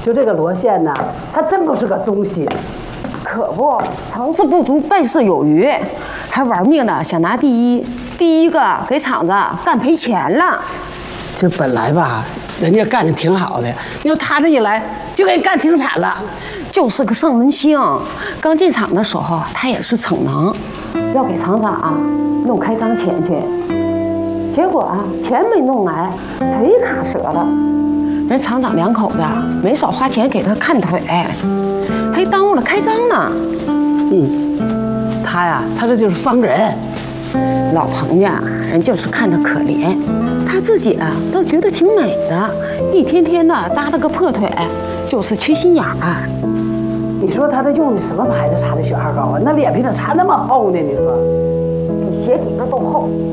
就这个罗宪呐，他真不是个东西。 可不，成事不足败事有余，还玩命的想拿第一，第一个给厂子干赔钱了。 这本来吧，人家干的挺好的，你说他这一来就给你干停产了， 就是个圣文星。刚进厂的时候，他也是逞能，要给厂长啊弄开张钱去，结果啊钱没弄来，腿卡折了。人厂长两口子没少花钱给他看腿，还耽误了开张呢。 他呀，他这就是方人。 老彭家人就是看他可怜，他自己啊倒觉得挺美的，一天天的搭了个破腿，就是缺心眼儿。 你说他这用的什么牌子擦的雪花膏啊？那脸皮咋擦那么厚呢？你说， 比鞋底子都厚。